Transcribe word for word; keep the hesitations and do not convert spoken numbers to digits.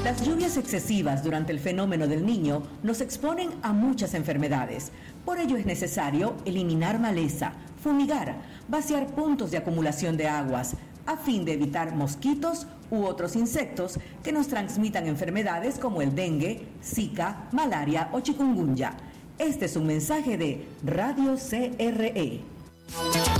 Las lluvias excesivas durante el fenómeno del Niño nos exponen a muchas enfermedades. Por ello es necesario eliminar maleza, fumigar, vaciar puntos de acumulación de aguas, a fin de evitar mosquitos u otros insectos que nos transmitan enfermedades como el dengue, zika, malaria o chikungunya. Este es un mensaje de Radio C R E.